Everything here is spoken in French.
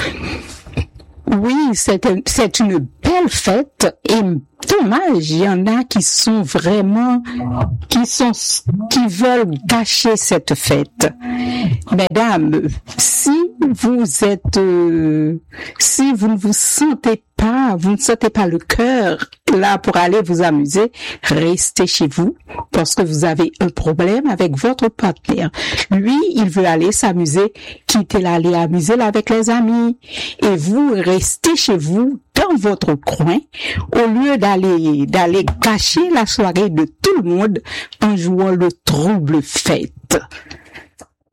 Oui, c'est une belle fête et dommage, il y en a qui sont vraiment, qui veulent gâcher cette fête. Mesdames, si vous ne vous sentez pas, vous ne sentez pas le cœur là pour aller vous amuser, restez chez vous parce que vous avez un problème avec votre partenaire. Lui, il veut aller s'amuser, quittez-le, aller amuser là avec les amis et vous restez chez vous dans votre coin au lieu d'aller gâcher la soirée de tout le monde en jouant le trouble fête.